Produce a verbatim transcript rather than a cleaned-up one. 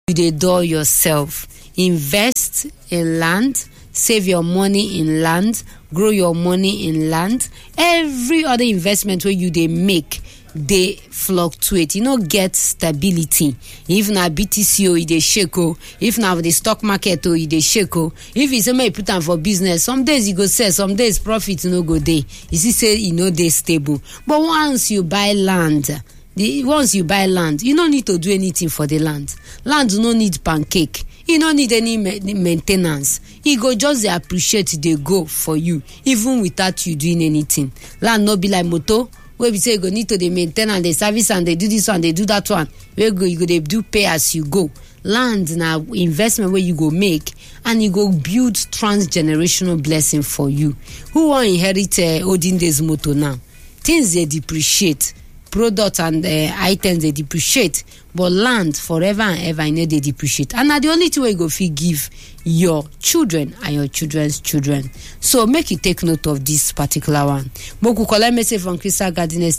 you dey do yourself. Invest in land, save your money in land, grow your money in land. Every other investment where you dey make, they fluctuate. You know, get stability. If na B T C o, e dey shake o. If na the stock market o, e dey shake o. If you say make you put am for business, some days you go sell, some days profit no go dey. You see, say e no dey stable. But once you buy land, the once you buy land, you no need to do anything for the land. Land no need pancake. You no need any maintenance. E go just dey appreciate, dey go for you, even without you doing anything. Land no be like motor, where we say you go need to dey maintain and dey service and dey do this one, dey do that one. Where go you go dey do pay as you go. Land na investment where you go make and you go build transgenerational blessing for you. Who wan inherit uh, olden days motor now? Things dey depreciate. Products and uh, items they depreciate, but land forever and ever e no dey depreciate. And na the only thing wey you go fit give your children and your children's children. So make you take note of this particular one. Moku collect message from Crystal Garden